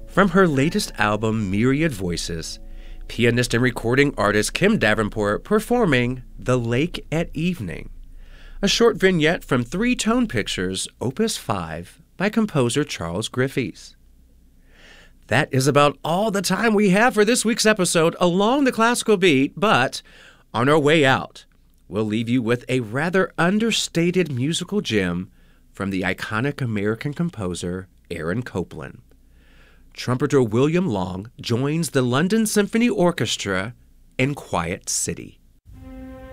From her latest album, Myriad Voices, pianist and recording artist Kim Davenport performing The Lake at Evening, a short vignette from Three Tone Pictures, Opus 5, by composer Charles Griffiths. That is about all the time we have for this week's episode along the classical beat, but on our way out, we'll leave you with a rather understated musical gem from the iconic American composer Aaron Copland. Trumpeter William Long joins the London Symphony Orchestra in Quiet City.